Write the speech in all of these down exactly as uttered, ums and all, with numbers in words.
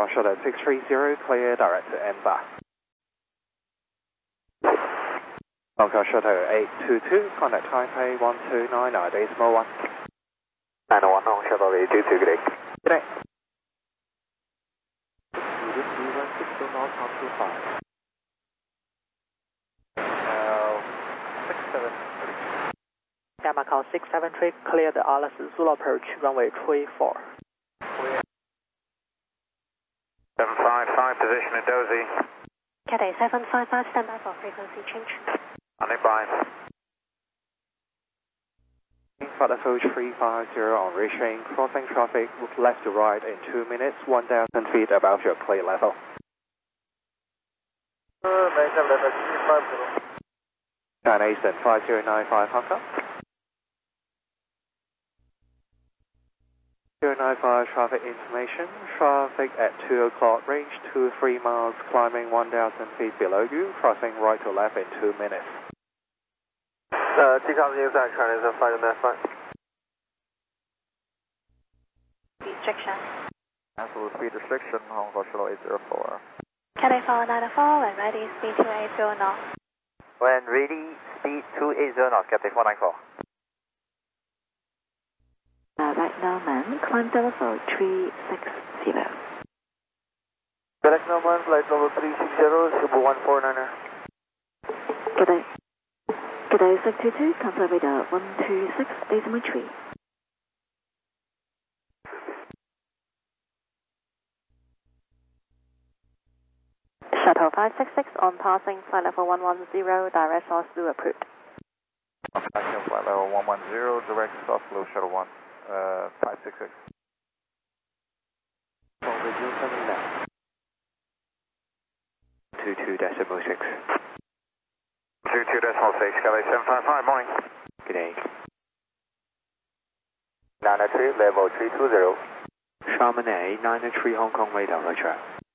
Shuttle six three zero, clear direct to M back. Hong Kong Shuttle eight two two, contact Taipei one two nine nine, decimal one. nine one, Hong Shuttle eight two two, good day. Good day. Sweden one six two north, one two five. Now, six seven three. Gamma Call six seven three, clear the Alice Zulu approach, runway three four. Clear. seven five five, position at Dozy. Cathay seven five five, stand by for frequency change. Standing by. Flight approach three five zero on reaching, crossing traffic left to right in two minutes, one thousand feet above your clear level. China Eastern five zero nine five Hong Kong. zero nine five traffic information, traffic at two o'clock, range two three miles, climbing one thousand feet below you, crossing right to left in two minutes. Uh, T C O M inside, China is five nine five. Restriction. Absolute speed restriction, Hong Kong Shuttle eight zero four. Cathay four nine four, when ready, speed two eight zero knots. When ready, speed two eight zero knots, Cathay four nine four. Uh, right now, man, climb level three six zero. Direct number, flight level three six zero, Cebu one four niner. Good day. Good day, six two two, confirm radar one two six, decimal three. Shuttle five six six on passing, flight level one one zero, direct source blue approved. Passing flight level one one zero, direct source blue, Shuttle one, uh, five six six. Over zero seven left. two two decimal six. two two decimal six, Cathay seven five five, morning. Good day. nine three, level three two zero. Sharman A, nine three Hong Kong radar, roger.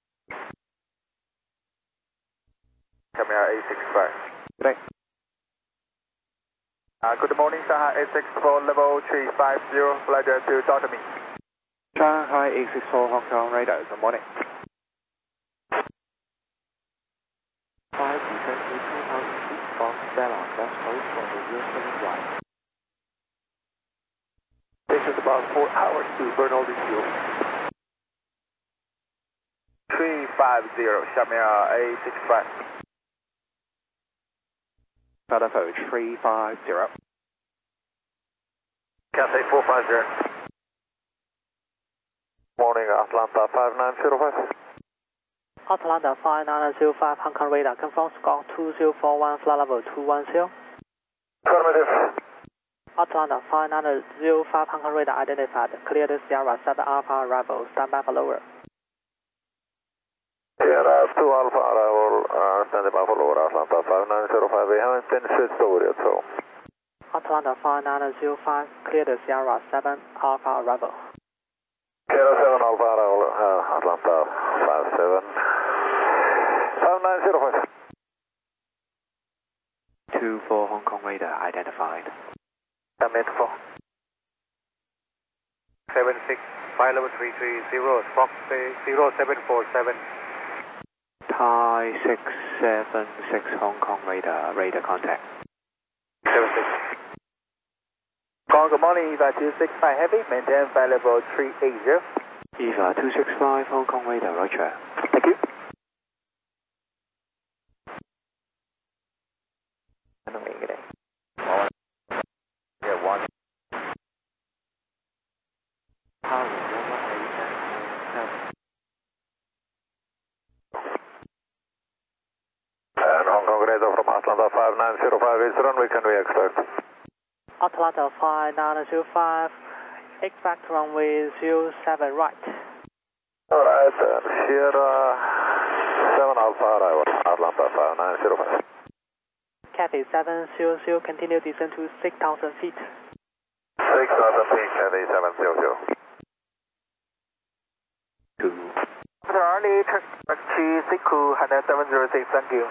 Camera eight six five. Good day. Uh, good morning, Shanghai eight six four, level three five zero, pleasure to talk to me. Shanghai eight six four Hong Kong radar, good morning. five descent to two thousand feet from Stella, left coast on the zero seven right. Takes us about four hours to burn all this fuel. three five zero, Shamira eight six five. Flight approach three five zero. Cathay four five zero. Morning, Atlanta five nine zero five. Atlanta five nine zero five, Hong Kong radar, confirm score two zero four one, flight level two one zero. Affirmative. Atlanta five nine zero five, Hong Kong radar identified, cleared Sierra seven Alpha arrival, stand by for lower. Sierra two Alpha arrival, uh, stand by for lower, Atlanta five nine zero five, we haven't been switched over yet, so. Atlanta five nine zero five, cleared Sierra seven Alpha arrival. Sierra seven Alpha arrival, uh, Atlanta five seven. five nine zero five. two four Hong Kong radar identified. Submit four. seven six, flight level three three zero, Fox zero seven four seven. Thai six seven six Hong Kong radar, radar contact. seven six. Call, good morning, Eva two six five Heavy, maintain flight level three eight zero. Eva two six five Hong Kong radar, roger. Thank you. Yeah, one. Power one one eight seven. And Hong Kong radar from Atlanta five nine zero five is runway, can we expect? Atlanta five nine zero five, expect runway zero seven right. Alright, uh, Sierra seven Alpha arrival, Atlanta five nine zero five. Cathay seven zero zero, continue descent to six thousand feet. six thousand feet, Cathay seven zero zero. Two. Charlie, taxi Siku, Hanoi seven zero six, thank you.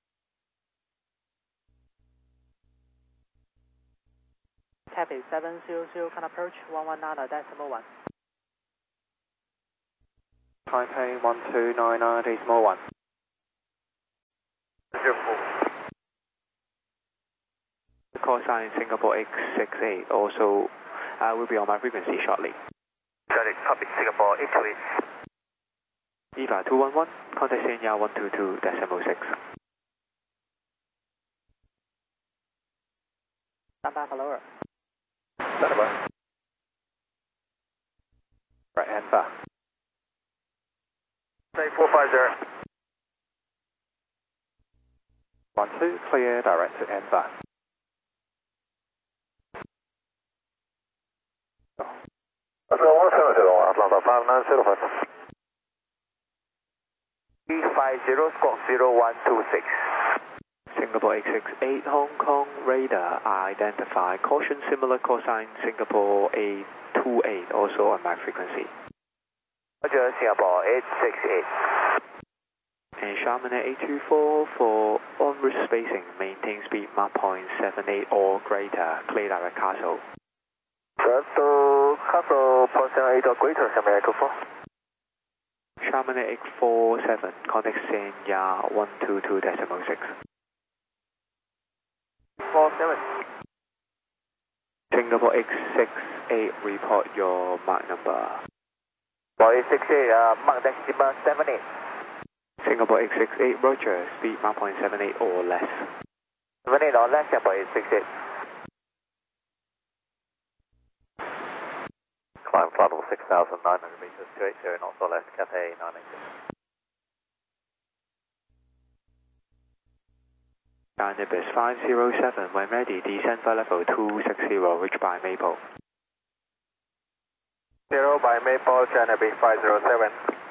Cathay seven zero zero, can approach one one nine decimal one. Taipei one two nine nine decimal one. zero four. Call sign Singapore X six eight also uh, will be on my frequency shortly. Got it, copy Singapore eight two eight. Eva two one one, contact Senya one two two decimal six. Stand by for lower. Stand by. Right hand bar. Say four five zero. one two, clear direct to end bar. Oscar one seven zero, Atlanta five nine zero five. three five zero, squawk zero one two six. Singapore X six eight, Hong Kong radar identified. Caution similar call sign Singapore eight two eight also on my frequency. Roger, Singapore eight six eight. And Charmanet eight two four for en route spacing, maintain speed Mach point seven eight or greater, clear direct Castle. Toronto, Castle, point seven eight or greater, Charmanet eight two four. Charmanet eight four seven, contact Senya one two two decimal six. four seven. Singapore X six eight, report your Mach number. Boy six eight, uh, Mach decimal seven eight. Singapore X six eight, Roger, speed Mach point seven eight or less. seven eight or less, Singapore eight six eight. Climb flight level six thousand nine hundred meters, two eight zero knots or less, Cathay nine eight six. Nimbus five zero seven, when ready, descend flight level two six zero, reach by Maple. Zero by Maple, Nimbus five zero seven.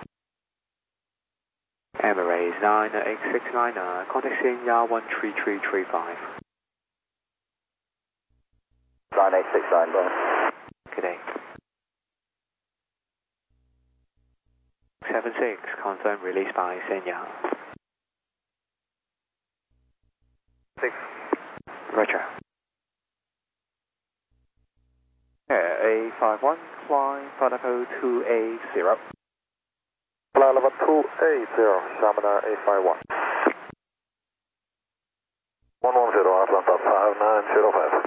Emirates nine eight six nine, contact Senya one three three three five. nine eight six nine, bro. Good day. seven six, confirm release by Senya. six. Roger. Air A five one, flying flight level two eight zero. Flight level two eight zero, Charmanet eight five one. one one zero, Atlanta five nine zero five.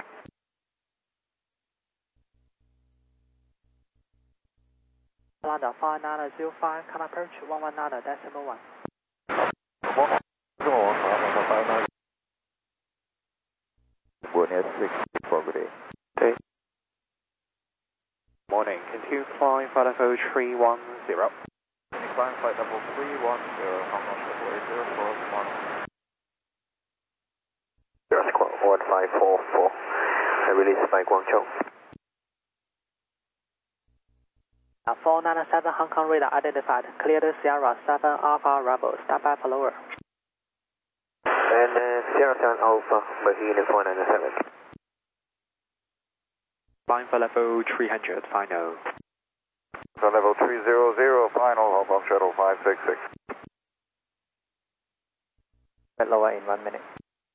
Atlanta five nine zero five, can approach one one nine decimal one. one zero one, Atlanta five nine. Bonnet six for good day. Okay. Morning, continue flying flight level three one zero. Climb flight level three one zero, Hong Kong triple eight zero four one. Zero squawk one five four four. I release by Guangzhou. four nine seven, Hong Kong radar identified. Clear the Sierra seven Alpha Rebel. Stand by for lower. And uh, Sierra seven Alpha, Bahia four nine seven. Flying for level three hundred, final. So level three zero zero, final, Hong Kong shuttle five six six. At lower in one minute.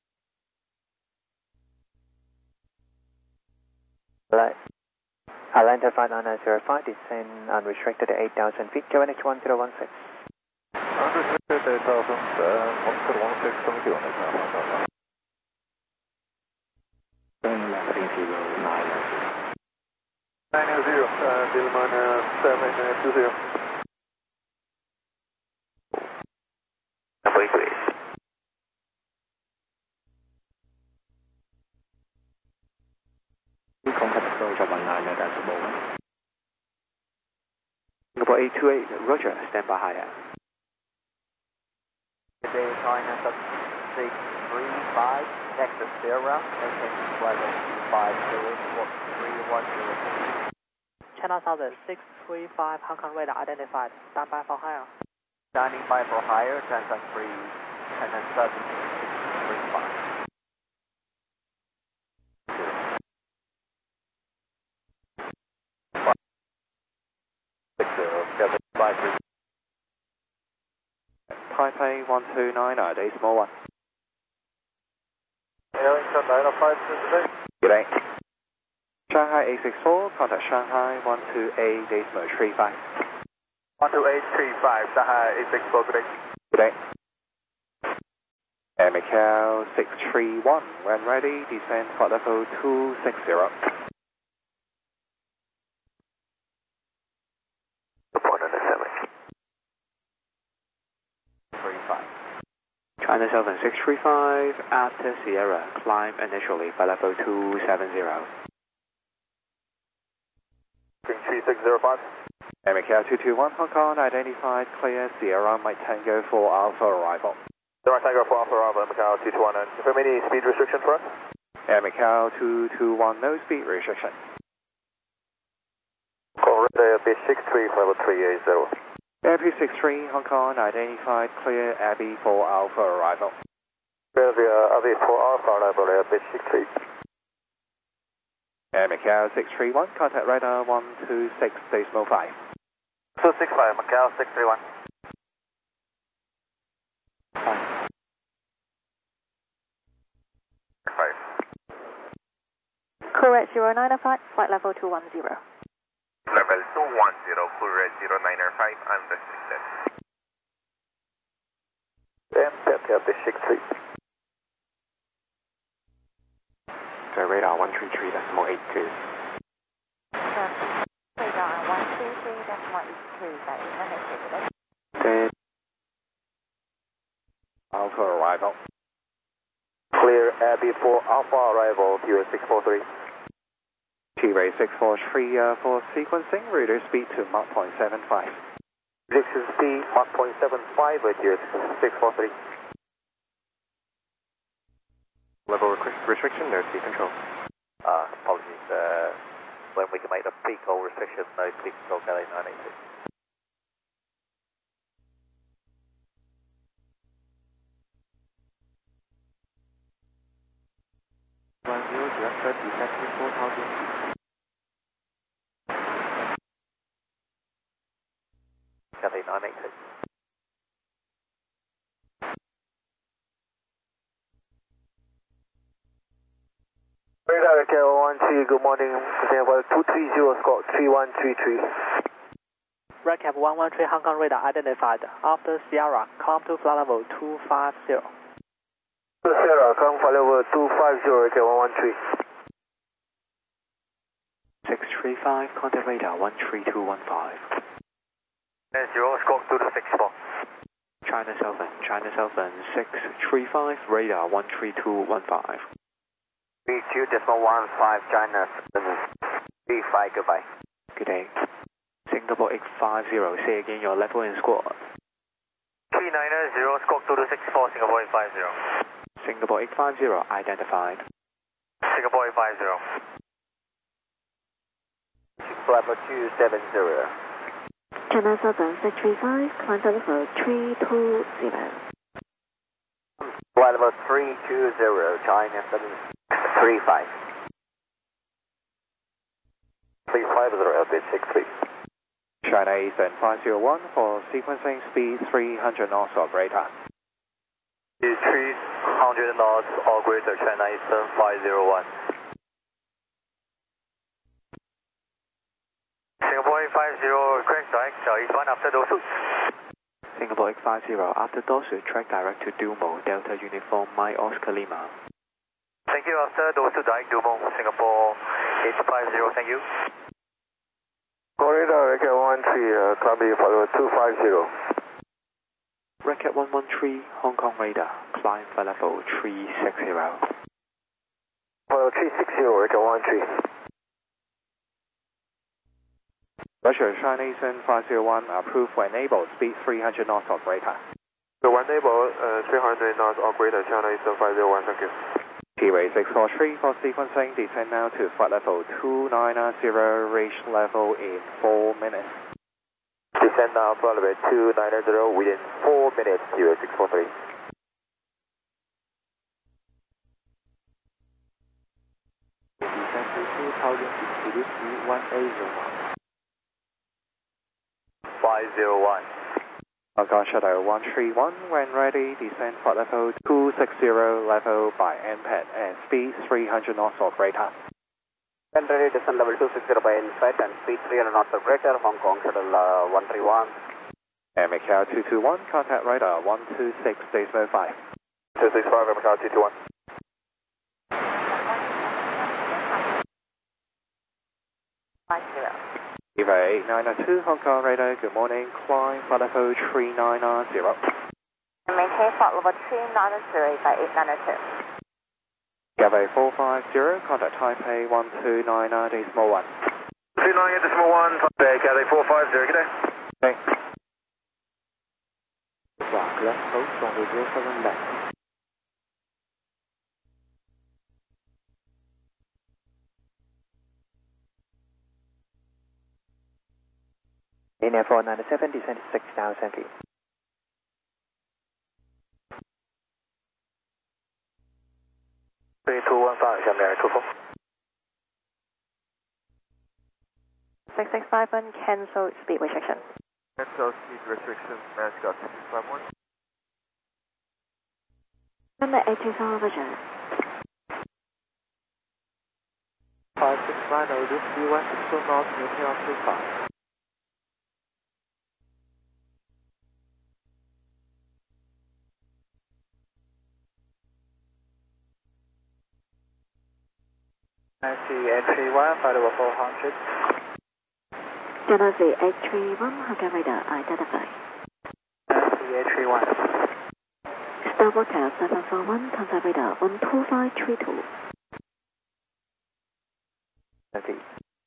Right. Atlanta five nine zero five, descend unrestricted at eight thousand feet, Q N H one zero one six. Unrestricted eight thousand, uh, one zero one six, from Q N H now. nine zero, uh, Dilman uh, seven two zero. Wait, wait. Contact approach of one nine decimal one. Singapore eight two eight, Roger, stand by higher. Today, China six three five, next to Sierra, maintain flight level five zero four three one zero. China Southern six three five, Hong Kong radar identified. Stand by for higher. Standing by for higher, transfer three, and then seven six three five. Six zero, Kevin, five three. Taipei one two nine nine, decimal one. Ellington nine oh five today. Good day. Shanghai eight six four, contact Shanghai one two eight decimal three five. one two eight three five, Shanghai eight six four, good day. Good day. Air Macau six three one, when ready, descend flight level two six zero. Report on the seven. three five. China seven six three five, after Sierra, climb initially flight level two seven zero. three six zero five. Air Macau two two one, Hong Kong, identified, clear, Sierra, Mike Tango for Alpha arrival. Sierra Tango for Alpha Bravo, Macau two two one, and if any speed restriction for us? Air Macau two two one, no speed restriction. Corridor B six three, level three eight zero. Air P six three, Hong Kong, identified, clear, Abbey for Alpha arrival. Clear via Abbey for Alpha arrival, Air B six three. Air Macau six three one, contact radar one two six decimal five. two six five, Macau six three one. five. Correct zero nine five, flight level two one zero. Level two one zero, correct zero nine five, unrestricted. And Air B six three. So radar one three three decimal eight two. Radar one three three decimal eight two, that is unrestricted. Then Alpha arrival. Clear Abbey for Alpha arrival, Q S six four three. T-Ray six four three uh, for sequencing, radar speed to Mach point seven five. Prediction speed, Mach point seven five at Q S six four three. Level restriction, no speed control. Uh, apologies, uh, when we can make the peak hole restriction, no speed control, Galley nine eight six. one zero, directed detected four thousand feet. Galley nine eight six. Radar K one three, good morning. Level two three zero, Scott three one three three. Redcap one one three, Hong Kong radar identified. After Sierra, come to flight level two five zero. Sierra, come flight level two five zero, K one one three. six three five, contact radar one three two one five. Zero, Scott two two six four. China seven, China seven six three five, radar one three two one five. three two decimal one five, China three five, goodbye. Good day. Singapore eight five zero, say again your level and squad. three nine zero, Scott two two six four, Singapore eight five zero. Singapore eight five zero, identified. Singapore eight five zero. Level two seven zero. China seven six three five, climb to level three two zero. Flight level three two zero, China seven three five. three five zero, L B six three. China Eastern five zero one for sequencing, speed three hundred knots of radar. three hundred knots or greater, China Eastern five zero one. Singapore eight five zero, correct direct, East one after Dosu. Singapore eight five zero, after Dosu, track direct to Dumo, Delta Uniform, Mike Oscar Lima. Thank you, after Dosu direct Dumo, Singapore eight five zero, thank you. Corridor, K one three, uh, Columbia follow two five zero. Racket one one three, Hong Kong radar, climb flight level three six zero. Follow three six zero, K one three. Roger, China Eastern five zero one, approved for enable, speed three hundred knots of radar. So one enable, uh, three hundred knots or greater, China Eastern five zero one, thank you. T-Ray six four three for sequencing, descend now to flight level two nine zero, reach level in four minutes. Descend now, flight level two nine zero within four minutes, Q S six four three. Descend to two thousand feet, reduce to one eight zero. five zero one. Hong Kong Shuttle one three one, when ready, descend flight level two six zero, level by N P A D and speed three hundred knots of radar. When ready, descend level two six zero by N P A D and speed three hundred knots of greater, Hong Kong Shuttle uh, one three one. Air Macau two two one, contact radar one two six decimal five. two six five, Air Macau two two one. Eva eight nine two, Hong Kong radar, good morning, climb flight level three nine zero. Maintain flight level three nine zero by eight nine two. Gavay four five zero, contact Taipei one two nine decimal one. two nine decimal one, Taipei, Gavay four five zero, good day. Thanks. Rock left, hold strong with zero seven left. India four nine seven, descend six thousand feet. three two one five, Shanghai two four. six six five one, cancel speed restriction. Cancel speed restriction, Mascot six five one. Number eight two four, Roger. five six nine zero, this V one six two north, Newton two five. Nancy eight three one, flight level four hundred. Galaxy eight three one, Hong Kong radar identified. Nancy eight three one. Starboard tail seven four one, contact radar one two five three two. Nancy.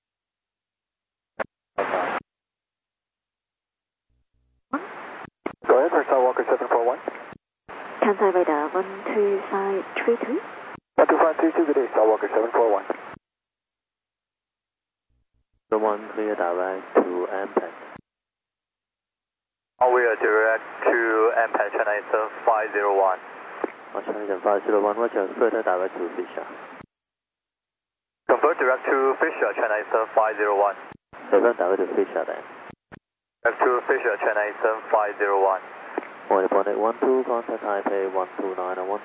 Go ahead, for Starwalker seven four one. Contact radar one two five three two. one two five three two, good day, Starwalker seven four one. The one clear direct to M P A C. Oh, we are direct to M P A C Chennai seven five zero one. Oh, Chennai seven five zero one, Roger, further direct to Fisher. Convert direct to Fisher Chennai seven five zero one. Further direct to Fisher then. Direct to Fisher Chennai seven five zero one. One point eight one two, contact Taipei one two nine one.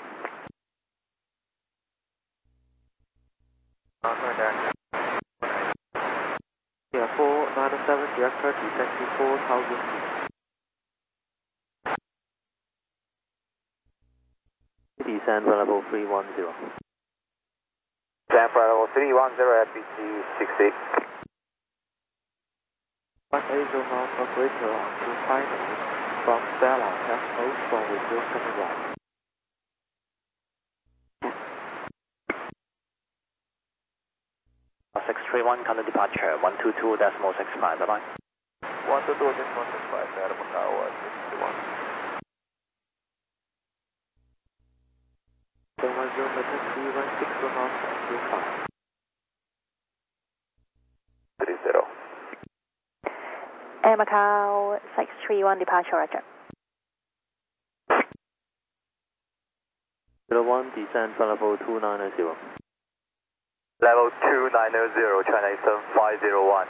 Yeah, four nine seven, director, descend to four thousand feet. Descend for level three one zero. Descend for level three one zero, F B C six eight. one eight zero north, operator on two five from Stella, have hold strong with zero seven one. six three one, counter departure, one two two decimal six five, bye bye. one two two decimal six five, Air Macau six two one. seven one zero, meter three one six north, two five. three zero. Air Macau six three one, departure, Roger. zero one, descend for level two nine zero. Level two nine zero, Chennai seven five zero one.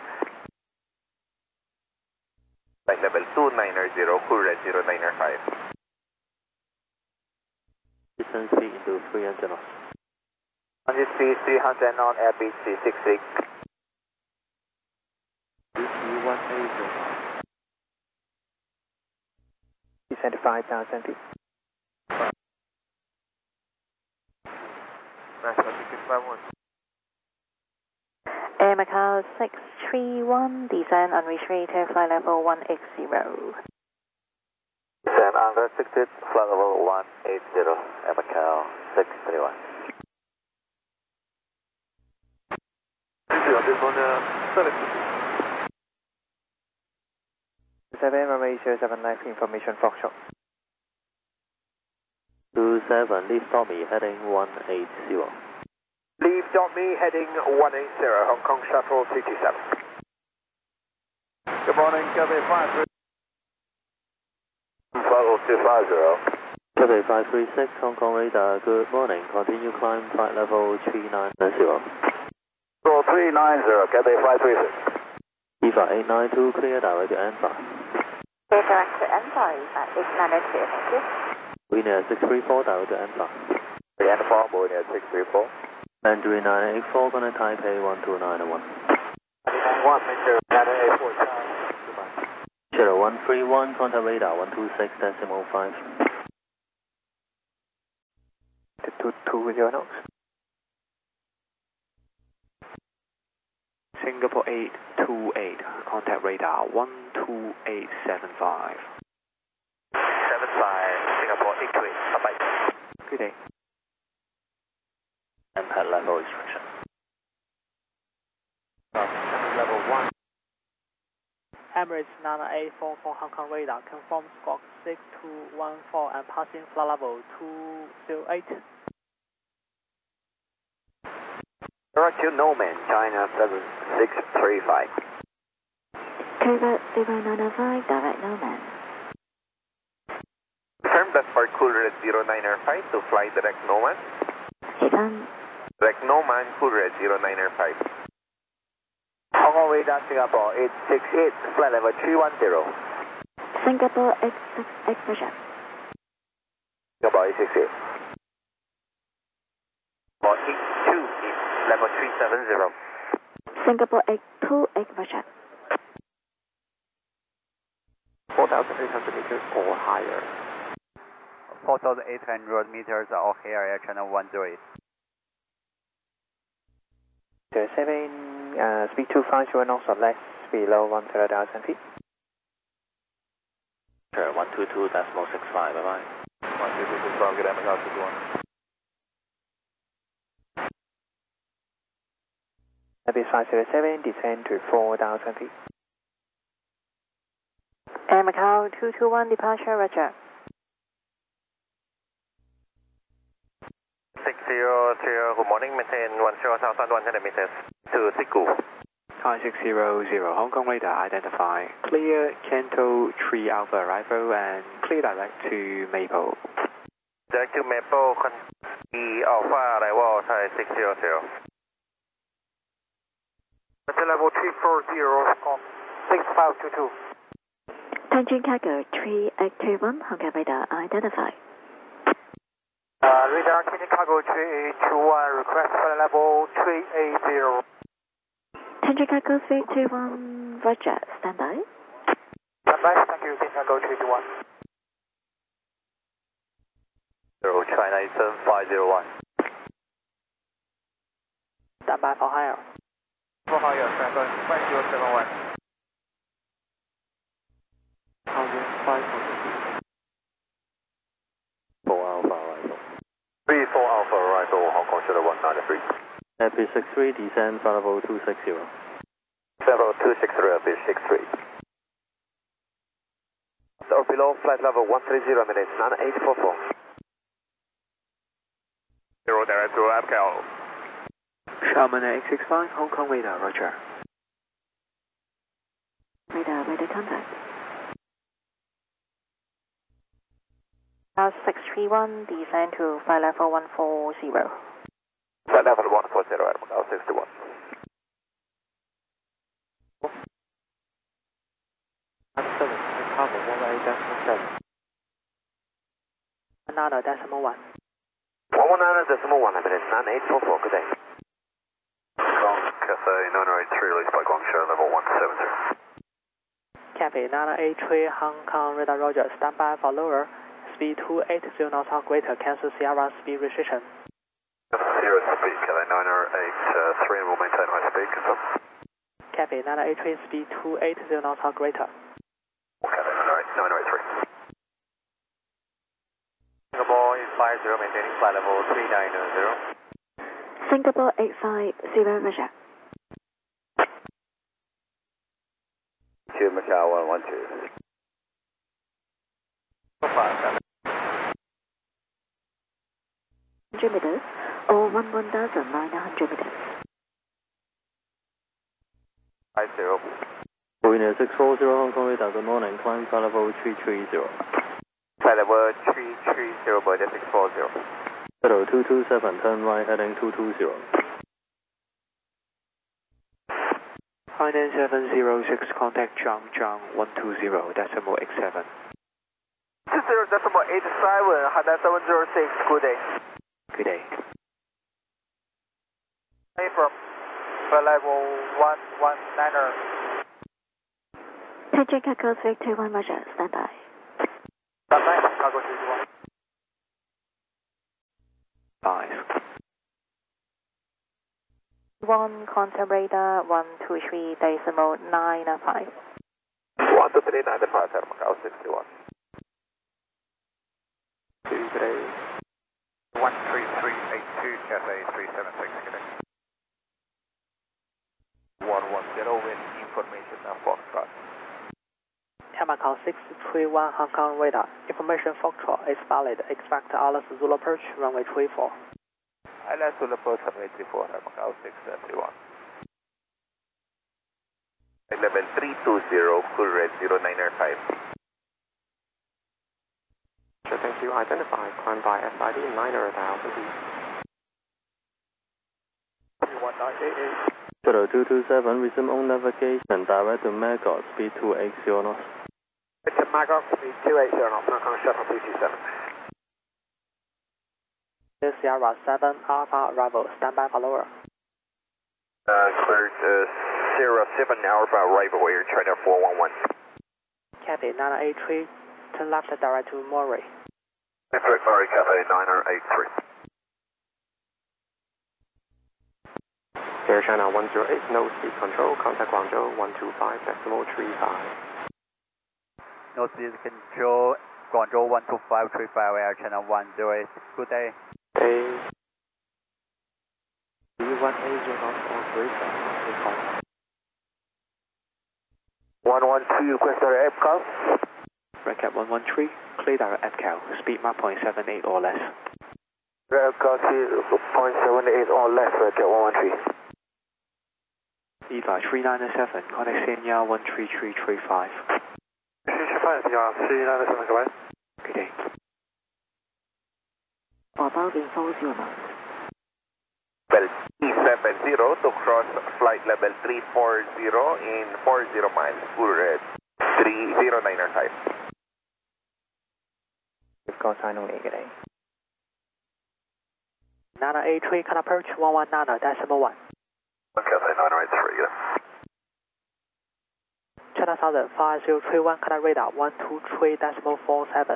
Flight level two nine zero, Courier zero nine five. Distance speed into three hundred knots. Hundred speed three hundred on Air B C six eight. B C one eight zero. Descend five thousand feet. Mascot six five one. Air Macau six three one, descend unrestricted, flight level one eight zero. Descend unrestricted, flight level one eight zero, Air Macau six three one. seven Malaysia seven nine information Foxtrot. two seven, leave Tommy heading one eight zero. Leave dot me heading one eight zero, Hong Kong Shuttle two two seven. Good morning, Gabby five three. Flight level two five zero. Gabby five three six, Hong Kong radar, good morning. Continue climb flight level three nine zero. Level three nine zero, Gabby five three six. Eva eight nine two, clear direct to N five. Clear direct to N five at eight nine two, thank you. Linear six three four, direct to N five. N four, Linear six three four. Mandarin nine eight four, gonna Taipei one two nine one. nine one, make sure nine eight four, Goodbye. Shadow one one three one, contact radar one two six decimal five. two two zero knots. Singapore eight two eight, contact radar one two eight seven five. seven five, Singapore eight two eight, bye-bye. Good day. M P A D level restriction. Level one. Emirates nine eight four four Hong Kong radar, confirm squawk six two one four and passing flight level two zero eight. Roger, Nomad, China seven six three five. Cobra zero nine nine five, direct Nomad. Confirm that for Coolred at zero nine nine five to fly direct Nomad. Hidden. Direct Nomad, Coolred zero nine nine five. Hong Kong radar, Singapore eight six eight, flight level three one zero. Singapore eight six eight, Roger. Singapore eight six eight. For eight two eight, level three seven zero. Singapore eight two eight, Roger. four thousand eight hundred meters or higher. four thousand eight hundred meters or higher, channel one zero eight. seven, uh, speed two five zero knots or less, below one thousand feet. Sure, one two two decimal six five, bye-bye. one two two six five, good M S R two one. Airbus five zero seven, descend to four thousand feet. Air Macau two two one, departure, Roger. six zero zero, good morning, maintain one zero thousand one hundred meters to Siku. Thai six zero zero, Hong Kong radar identify. Clear Canto three Alpha arrival and clear direct to Maple. Direct to Maple, E Alpha arrival, Thai six zero zero. Level three four zero, six five two two. Tangent Cargo three eight two one, Hong Kong radar identify. Uh, radar Tangent Cargo three eight two one, request flight level three eight zero. Tangent Cargo three two one, Roger, standby. Standby, thank you, Tangent Cargo three two one. Zero, China eight seven five zero one. Standby for higher. For higher, standby, five zero seven one. four Alpha arrival. three four Alpha arrival, Hong Kong Shuttle one nine three. Airbus six three, descend flight level two six zero. Level two six three, Airbus six three. Or below, flight level one three zero minutes, nine eight four four. Zero direct to Abcal. Sharman eight six five, Hong Kong radar, Roger. Radar, radar contact. Uh, six three one, descend to flight level one four zero. Flight level one four zero, Abcal sixty-one. seven, cover one eight decimal seven. Another decimal one. one one nine decimal one, minutes, nine eight four four, good day. Cathay nine eight three, released by Guangzhou, level one seven zero. Cathay nine eight three Hong Kong radar, Roger, standby for lower. Speed two eight zero knots or greater, cancel Sierra speed restriction. Zero speed, Cathay nine eight three, and will maintain high speed, confirm. Cathay nine eight three, speed two eight zero knots or greater. Cathay nine eight three. Singapore eight five zero, maintaining flight level three nine zero. Singapore eight five zero, Roger. Two Macau one one two. one hundred meters or one one thousand nine hundred meters. five zero. Marina six four zero, Hong Kong radar, good morning, climb flight level three three zero. Flight level three three zero, Bermuda six four zero. Shuttle two two seven, turn right heading two two zero. Finance seven zero six, contact Zhang Zhang one two zero, decimal eight seven. two zero decimal eight seven, Hainan seven zero six, good day. Good day. From flight level one one niner. Hijack Echo three two one, Roger, stand by. Stand by, cargo three two one. Five. One contact radar one two three decimal nine five. one two three nine five, Macau sixty-one. Two, three. one three three eight two, Cathay three seven six, good day. one one zero, wind information of Foxtrot. Macau six three one Hong Kong radar. Information Foxtrot is valid. Expect Alice Zulu approach runway three four. Alice Zulu approach runway three four, Macau six three one. Level three two zero, full red zero nine five. So thank you. Identify. Climb by S I D niner thousand feet. one nine eight eight. Zero two two seven, resume on navigation, direct to Magog, speed two eight zero knots. It's a Magog, speed two eight zero knots, Hong Kong Shuttle two two seven. Sierra seven Alpha arrival, standby follower. Uh, cleared uh, Sierra seven Alpha arrival, Air China four one one. Cathay nine eight three, turn left direct to Murray. Correct, Murray, Cathay nine eight three. Air China one zero eight, no speed control, contact Guangzhou one two five decimal three five. No speed control, Guangzhou one two five three five, Air China one zero eight, good day. Day. one eight zero knots on three five. one one two, request direct F C A L. Red Cap one one three, clear direct F C A L, speed mark point seven eight or less. Red Cap point seven eight or less, Red Cap one one three. Eva three nine seven, contact Senya one three three three five. three nine seven, go ahead. Good day. 宝宝 reinforce your mount. Level three seven zero to cross flight level three four zero in four zero miles, full red three zero nine five. We've got sign on good day. nine eight three, can approach one one nine decimal one. Cathay nine eight three, yeah. China Southern five zero three one, can radar one two three decimal four seven.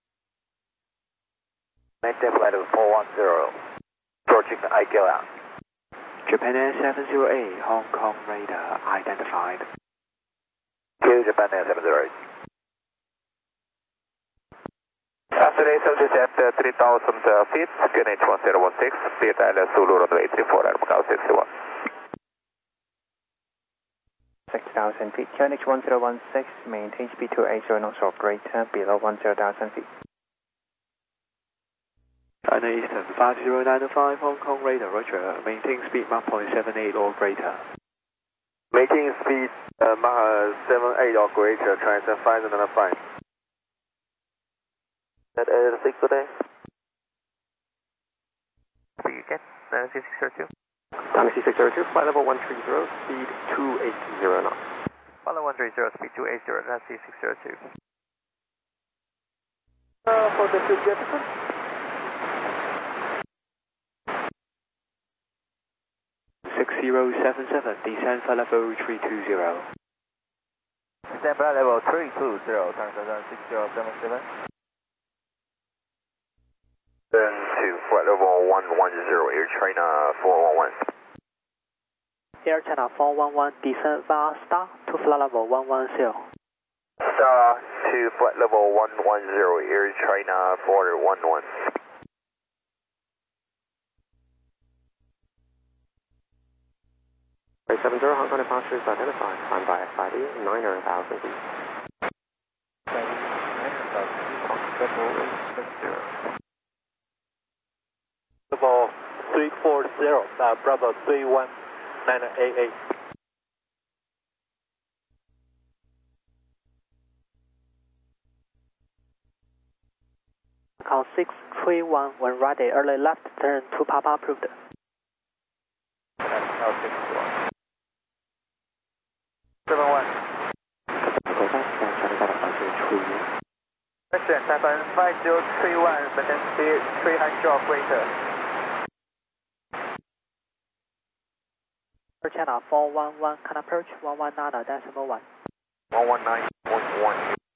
Maintain flight level four one zero. Approaching I K L out. Japan Air seven zero eight, Hong Kong radar identified. Q Japan Air seven zero eight. After A seven at three thousand feet, Q N H one zero one six, speed Alice Zulu runway three four at Macau sixty-one. six thousand feet, Q N H one zero one six, maintain speed two eight zero knots or greater, below one zero thousand feet. China Eastern five zero nine five, Hong Kong radar, roger, maintain speed mark point seven eight or greater. Making speed uh, Mach seven eight or greater, transfer five nine five. At eight six today. You get Dynasty six zero two. Dynasty six zero two, flight level one three zero, speed two eight zero knots. Flight level one three zero, speed two eight zero, Dynasty six zero two. Uh, for the future Jefferson. six zero seven seven, descend flight level three two zero. Descend flight level three two zero, transfer six zero seven seven. Then to flight level one one zero, Air China four one one. Air China four one one, descend via star to flight level one one zero. Star to flight level one one zero, Air China four one one. eight seven zero, Hong Kong departure is identified. Climb by S I D nine thousand feet. Level three four zero, uh, Bravo three one nine eight eight. Call six three one, when ready, early left turn to Papa approved. seven one. Question seven five zero three one, second speed three hundred or greater. Air China four one one, can approach one one nine decimal one. one one nine point one.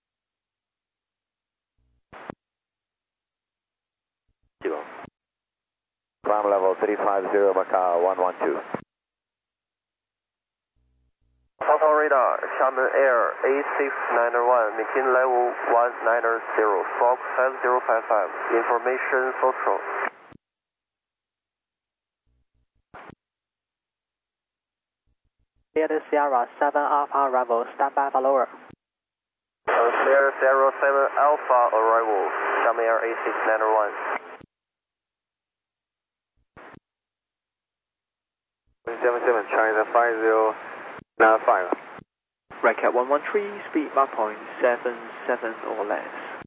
Zero. Climb level three five zero, Macau one one two. Total radar, Xiamen Air A six nine one, maintain level one nine zero, Fox five zero five five, information social. Sierra Sierra seven Alpha arrival, standby for lower. Sierra Sierra seven Alpha arrival, Xiamen Air A six nine one. seven seven, China five zero nine five. Racket one one three, speed mark point seven seven or less.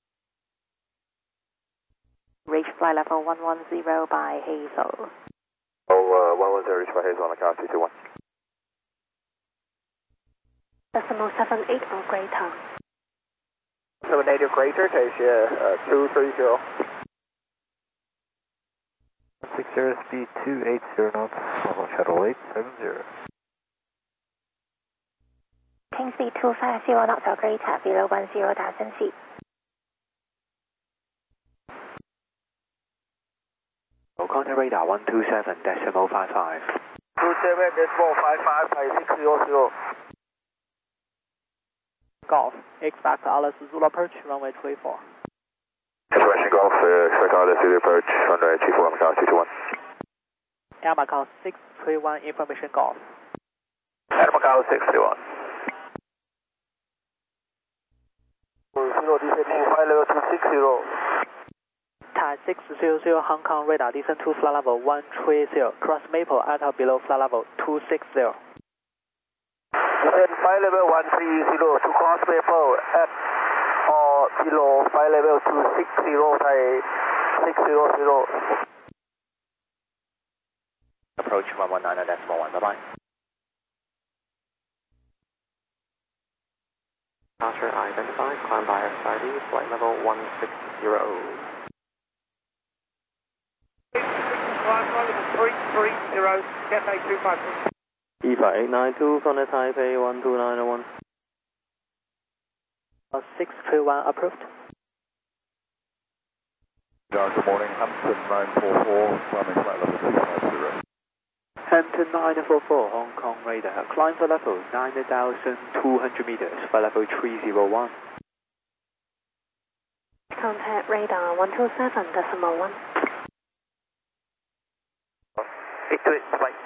Reach flight level one one zero by Hazel. Oh, uh, one one zero, reach by Hazel on Macau two two one. Decimal seven eight or greater. seven eight or greater, Tasia uh, two three zero. six zero, speed two eight zero knots, level shuttle eight seven zero. King speed two five zero knots or greater, below one zero thousand feet. Oh, contact radar one two seven decimal five five. two seven decimal five five by six zero zero. Golf, expect Alice Zulu approach, runway three four. Information Golf, uh, expect Alice Zulu approach, runway two four, Macau two two one. Air Macau six three one, information Golf. Air Macau six three one. Zero descending flight level two six zero. Thai six zero zero, Hong Kong radar, descend to flight level one three zero, cross Maple, alto below flight level two six zero. Descend flight level one three zero to cross Maple at or below flight level two six zero, Thai six zero zero. Approach one one nine decimal one, bye bye. Departure identified, climb by S I D, flight level one six zero. Climb flight level three three zero, Cathay two five six. E five eight nine two, Contact Taipei one two nine one. six three one approved. Good morning, Hampton nine four four, climbing flight level two five zero. Hampton nine four four, Hong Kong radar, climb for level nine thousand two hundred meters, flight level three zero one. Contact radar one two seven decimal one. eight two eight, bye.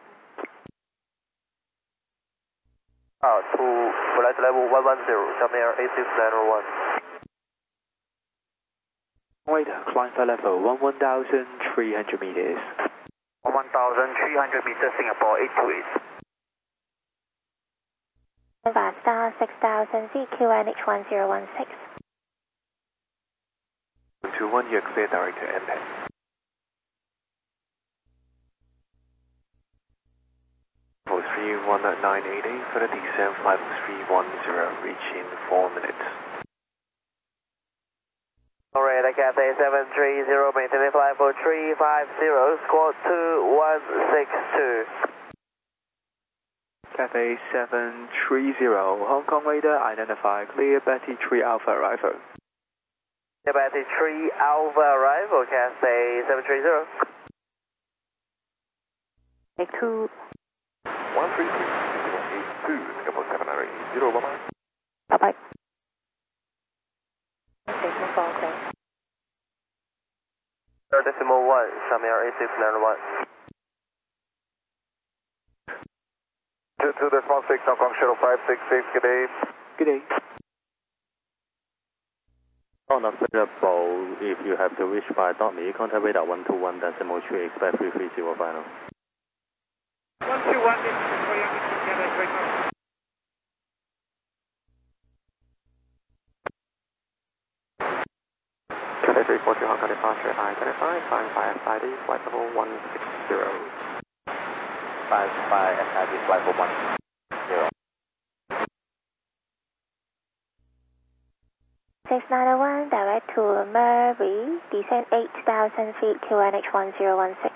Uh, to flight level one one zero, Xiamen Air A six nine one. Radar, climb for level one one thousand three hundred meters. one thousand three hundred meters, Singapore eight two eight. Nova Star six thousand Z Q N H one zero one six. one two one, you're clear direct to M P. three one nine eight eight for the descent, flight three one zero, reach in four minutes. Alright, Cathay seven three zero, maintaining flight for three five zero, squawk two one six two. Cathay seven three zero, Hong Kong radar, identify clear Betty three Alpha arrival. Yeah, Betty three Alpha arrival, Cathay seven three zero. Take two. one three three, zero eight two, Singapore seven nine eight zero, bye bye. Bye bye. Decimal four, clear. Third decimal one, Xiamen Air A six nine one. two two decimal six, Hong Kong Shuttle five six six, good day. Good day. Unavailable if you have to reach by dot me, contact radar one two one decimal three, expect three three zero final. one two one, this is three hundred, Cathay three five. Cathay three four two, Hong Kong departure, identify, climb by S I D, flight level one six zero. Five by S I D, flight level one zero. six nine one, direct to Murray, descend eight thousand feet, Q N H one zero one six.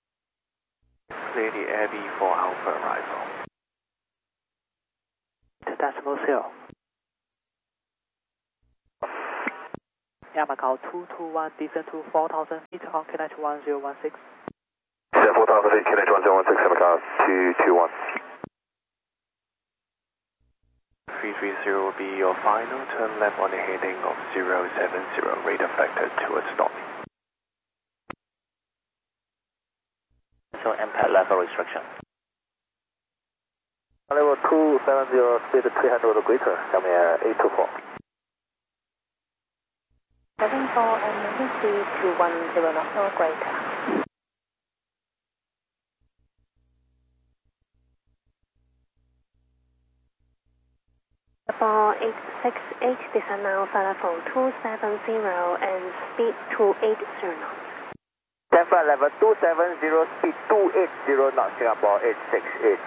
Clear the Air B four Alpha arrival. decimal zero. Yeah, Macau two two one, descend to four thousand feet on K N H one zero one six. Descend four thousand feet, K N H one zero one six, Macau two two one. three three zero will be your final turn left on the heading of zero seven zero, radar factor towards north. So impact level restriction. Level two seven zero, speed three hundred or greater, come here eight two four. seven four and moving speed to one zero knots or greater. Four eight six eight, descend now flight level two seven zero and speed two eight zero knots. Then flight level two seven zero, speed two eight zero knots, Singapore eight six eight.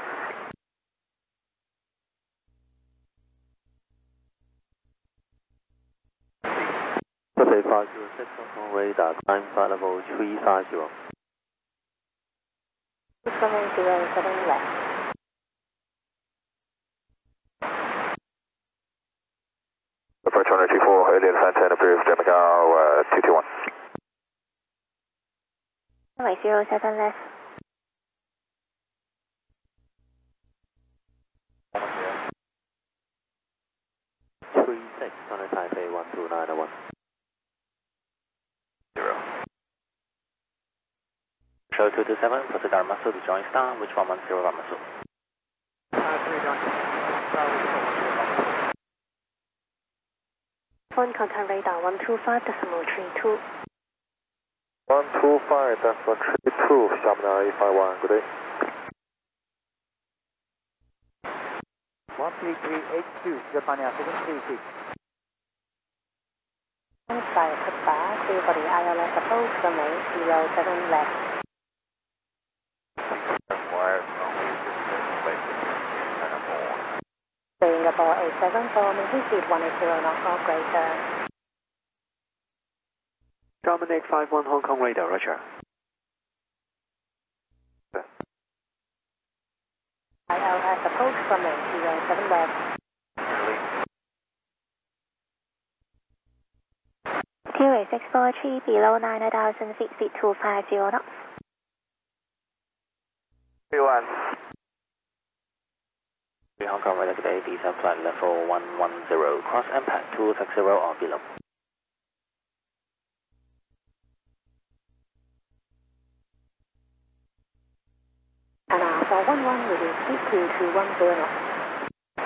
Cathay five zero six, Hong Kong radar, climb flight level three five zero. seven zero seven left. Approach one two four, earlier descent and approved, Macau uh, two two one. Runway zero seven left. three six, China Taipei one two nine one. Zero. Show two two seven, proceed Dharmasu to join star, which one one zero Dharmasu. Phone contact radar one two five decimal three two. one two five decimal three two, Shamna eight five one, good day. one three three eight two, Japania seven three six. Flight Papa, clear body I L S approach runway zero seven left. Singapore eight seven four, moving speed one eight zero knots or greater. Dominic five one Hong Kong radar, roger. I L S approach runway zero seven left. Q A six four three, below nine thousand feet, speed two five zero knots. three one. Hong Kong radar today, descend flight level one one zero, cross impact two six zero or below. And now four one one, reduce speed to two one zero knots.